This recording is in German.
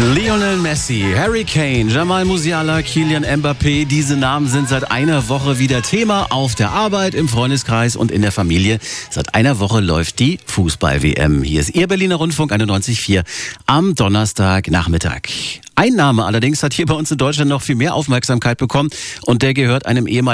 Lionel Messi, Harry Kane, Jamal Musiala, Kylian Mbappé, diese Namen sind seit einer Woche wieder Thema auf der Arbeit, im Freundeskreis und in der Familie. Seit einer Woche läuft die Fußball-WM. Hier ist Ihr Berliner Rundfunk 91.4 am Donnerstagnachmittag. Ein Name allerdings hat hier bei uns in Deutschland noch viel mehr Aufmerksamkeit bekommen und der gehört einem ehemaligen